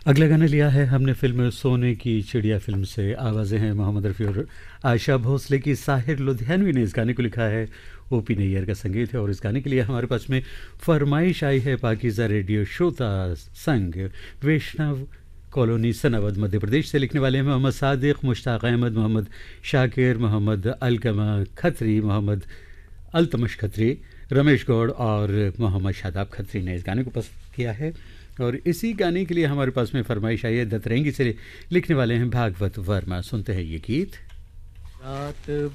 अगला गाना लिया है हमने फ़िल्म सोने की चिड़िया फ़िल्म से। आवाज़ें हैं मोहम्मद रफ़ी और आशा भोसले की। साहिर लुधियानवी ने इस गाने को लिखा है। ओपी नैयर का संगीत है और इस गाने के लिए हमारे पास में फरमाइश आई है पाकीज़ा रेडियो श्रोता संघ वैष्णव कॉलोनी सनावद मध्य प्रदेश से। लिखने वाले हैं मोहम्मद सादिक, मुश्ताक अहमद, मोहम्मद शाकिर, मोहम्मद अलकमा खत्री, मोहम्मद अल्तमश खत्री, रमेश गौड़ और मोहम्मद शादाब खत्री ने इस गाने को पसंद किया है। और इसी गाने के लिए हमारे पास में फरमाइश आई है दतरंगी से। लिखने वाले हैं भागवत वर्मा। सुनते हैं ये गीत। रात